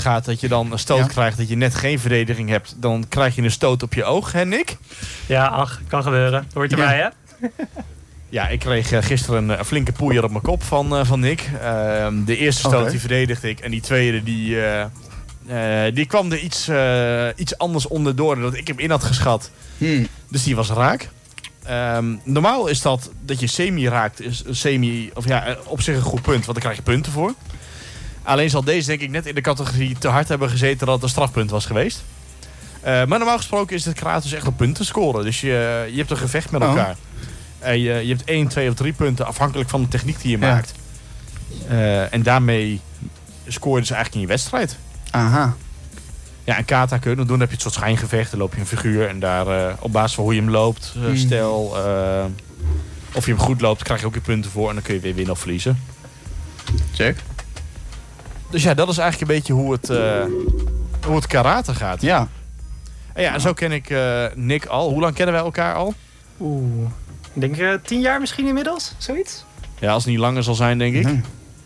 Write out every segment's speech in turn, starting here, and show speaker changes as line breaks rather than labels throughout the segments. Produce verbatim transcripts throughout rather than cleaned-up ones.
gaat, dat je dan een stoot
Ja.
krijgt, dat je net geen verdediging hebt, dan krijg je een stoot op je oog, hè Nick?
Ja, ach, kan gebeuren. Hoort erbij,
Ja.
hè?
Ja, ik kreeg uh, gisteren een, een flinke poeier op mijn kop van, uh, van Nick. Uh, de eerste stoot
Okay.
die verdedigde ik en die tweede die, uh, uh, die kwam er iets, uh, iets anders onderdoor dan dat ik hem in had geschat.
Hmm.
Dus die was raak. Um, normaal is dat dat je semi raakt, is een semi, of ja, op zich een goed punt, want dan krijg je punten voor. Alleen zal deze denk ik net in de categorie te hard hebben gezeten dat het een strafpunt was geweest. Uh, maar normaal gesproken is het Kratos echt op punten scoren. Dus je, je hebt een gevecht met elkaar.
Oh.
En je, je hebt één, twee of drie punten afhankelijk van de techniek die je
Ja.
maakt. Uh, en daarmee scoor je dus eigenlijk in je wedstrijd.
Aha.
Ja, en kata kun je nog doen. Dan heb je een soort schijngevecht. Dan loop je een figuur. En daar uh, op basis van hoe je hem loopt. Uh,
Hmm.
Stel, uh, of je hem goed loopt, krijg je ook je punten voor. En dan kun je weer winnen of verliezen.
Check.
Dus ja, dat is eigenlijk een beetje hoe het, uh, hoe het karate gaat.
Ja.
En ja, en zo ken ik uh, Nick al. Hoe lang kennen wij elkaar al?
Oeh. Ik denk uh, tien jaar misschien inmiddels, zoiets.
Ja, als het niet langer zal zijn, denk ik.
Nee.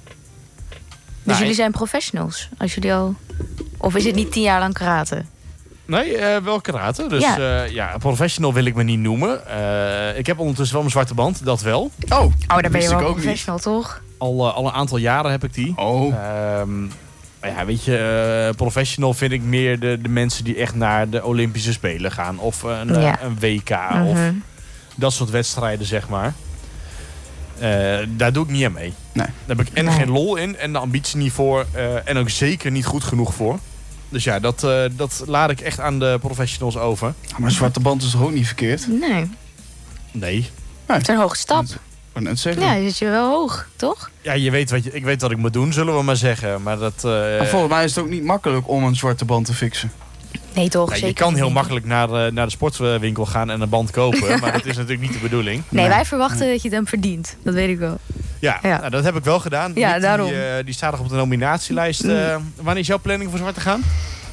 Dus
Nou,
jullie zijn professionals? Als jullie al... Of is het niet tien jaar lang karate?
Nee, uh, wel karate. Dus
Ja.
ja. Uh, ja, professional wil ik me niet noemen. Uh, ik heb ondertussen wel mijn zwarte band, dat wel.
Oh,
Oh, daar ben
wist
je
ik
wel
ook niet.
professional, toch?
Al, uh, al een aantal jaren heb ik die.
Oh.
Um, maar ja, weet je, uh, professional vind ik meer de, de mensen die echt naar de Olympische Spelen gaan. Of een, uh,
Ja.
een W K.
Mhm.
Of dat soort wedstrijden, zeg maar. Uh, daar doe ik niet aan mee.
Nee.
Daar heb ik en
Nee.
geen lol in en de ambitie niet voor. Uh, en ook zeker niet goed genoeg voor. Dus ja, dat, uh, dat laat ik echt aan de professionals over.
Maar zwarte band is toch ook niet verkeerd?
Nee.
Nee.
Het is een hoge stap.
Ik wou net zeggen.
Ja, je zit je wel hoog, toch?
Ja, je weet wat je, ik weet wat ik moet doen, zullen we maar zeggen. Maar dat... Uh,
Maar volgens mij is het ook niet makkelijk om een zwarte band te fixen.
Nee, toch?
ja, je
Zeker
kan heel
niet.
makkelijk naar, uh, naar de sportwinkel gaan en een band kopen. Maar dat is natuurlijk niet de bedoeling.
Nee,
Nee.
wij verwachten dat je het hem verdient. Dat weet ik wel.
Ja,
Ja.
Nou, dat heb ik wel gedaan.
Ja,
Nick,
daarom.
Die, uh, die staat nog op de nominatielijst. Uh, wanneer is jouw planning voor zwart te gaan?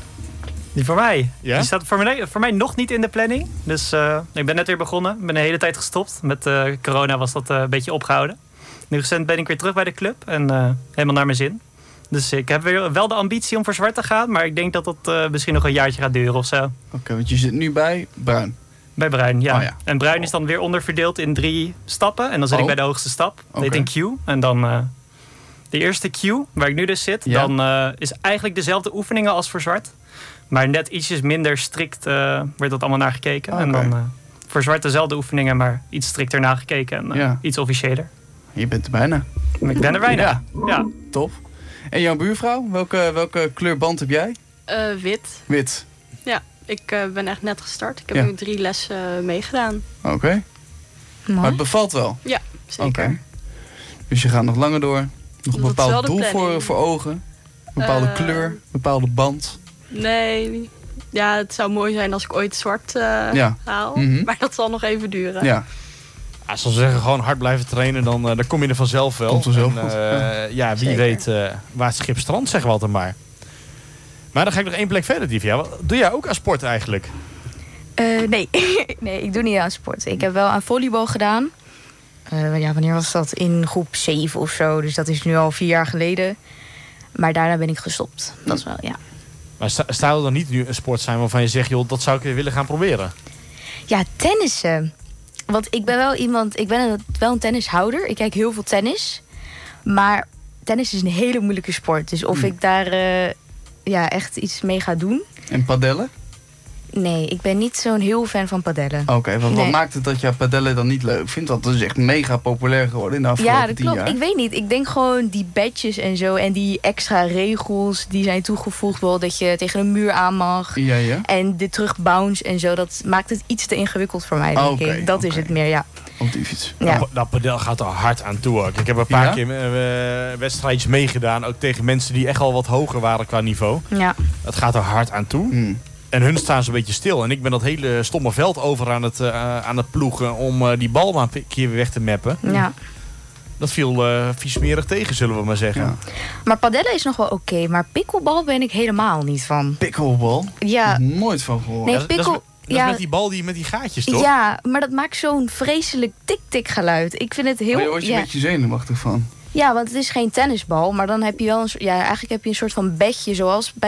Die voor mij.
Ja?
Die staat voor mij, voor mij nog niet in de planning. Dus uh, ik ben net weer begonnen. Ik ben de hele tijd gestopt. Met uh, corona was dat uh, een beetje opgehouden. Nu recent ben ik weer terug bij de club. En uh, helemaal naar mijn zin. Dus ik heb weer wel de ambitie om voor zwart te gaan. Maar ik denk dat dat uh, misschien nog een jaartje gaat duren of zo.
Oké, okay, want je zit nu bij bruin.
Bij bruin, ja.
Oh, ja.
En bruin is dan weer onderverdeeld in drie stappen. En dan zit
Oh.
ik bij de hoogste stap. Dat
Oké.
heet een Q. En dan uh, de eerste Q, waar ik nu dus zit.
Ja.
Dan uh, is eigenlijk dezelfde oefeningen als voor zwart. Maar net ietsjes minder strikt uh, wordt dat allemaal naar gekeken.
Okay.
En dan uh, voor zwart dezelfde oefeningen, maar iets strikter nagekeken. En uh,
Ja.
iets officiëler.
Je bent er bijna.
Maar ik ben er bijna.
Ja.
Ja.
Top. En jouw buurvrouw? Welke, welke kleur band heb jij?
Uh, wit.
Wit.
Ja, ik uh, ben echt net gestart. Ik heb
Ja.
nu drie lessen uh, meegedaan.
Oké. Okay.
Mooi.
Maar het bevalt wel?
Ja, zeker.
Okay. Dus je gaat nog langer door? Nog een
Dat is wel
bepaald
de
doel voor,
planning.
voor ogen? Een bepaalde
Uh,
kleur? Een bepaalde band?
Nee, ja, het zou mooi zijn als ik ooit zwart uh,
Ja.
haal.
Mm-hmm.
Maar dat zal nog even duren.
Ja.
Ja, zoals ze zeggen, gewoon hard blijven trainen, dan, uh, dan kom je er vanzelf wel.
Komt vanzelf
en,
goed,
uh,
ja.
ja, wie
Zeker.
weet uh, waar het schip strandt, zeggen we altijd maar. Maar dan ga ik nog één plek verder, Divya. Wat doe jij ook aan sport eigenlijk?
Uh, nee. nee, ik doe niet aan sport. Ik heb wel aan volleybal gedaan. Uh, ja, wanneer was dat? In groep zeven of zo. Dus dat is nu al vier jaar geleden. Maar daarna ben ik gestopt. Dat is wel, ja.
Maar sta, zou er dan niet nu een sport zijn waarvan je zegt, joh, dat zou ik weer willen gaan proberen?
Ja, tennissen. Want ik ben wel iemand, ik ben een, wel een tennishouder. Ik kijk heel veel tennis. Maar tennis is een hele moeilijke sport. Dus of
Hmm.
ik daar uh, ja, echt iets mee ga doen.
En padellen?
Nee, ik ben niet zo'n heel fan van padellen.
Oké, okay, want
Nee.
wat maakt het dat je padellen dan niet leuk vindt? Want dat is echt mega populair geworden in de afgelopen
Ja, dat
tien
klopt.
jaar.
Ik weet niet. Ik denk gewoon die badges en zo. En die extra regels die zijn toegevoegd. Wel dat je tegen een muur aan mag.
Ja, ja.
En de terugbounce en zo. Dat maakt het iets te ingewikkeld voor mij, denk
Oké,
ik. Dat is
oké.
het meer, ja.
Op die fiets.
Ja.
Dat, dat padel gaat er hard aan toe ook. Ik heb een paar
Ja?
keer uh, wedstrijdjes meegedaan. Ook tegen mensen die echt al wat hoger waren qua niveau.
Ja.
Dat gaat er hard aan toe.
Hmm.
En hun staan zo'n beetje stil. En ik ben dat hele stomme veld over aan het, uh, aan het ploegen om uh, die bal maar een keer weer weg te mappen.
ja.
Dat viel uh, viesmerig tegen, zullen we maar zeggen.
Ja.
Maar padellen is nog wel oké. Okay, maar pikkelbal ben ik helemaal niet van.
Pickleball?
Ja.
Nooit van gehoord.
Nee,
dat, dat is,
pikkel...
met- dat
ja,
is met die bal die met die gaatjes, toch?
ja, maar dat maakt zo'n vreselijk tik-tik geluid. Ik vind het heel...
Maar je wordt je
ja.
een beetje zenuwachtig van.
ja, want het is geen tennisbal. Maar dan heb je wel een soort... Ja, eigenlijk heb je een soort van bedje zoals bij